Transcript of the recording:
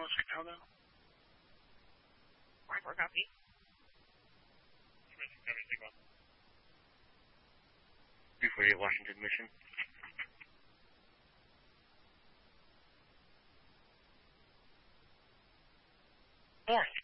right now, though? 4 copy. 348 Washington Mission. North.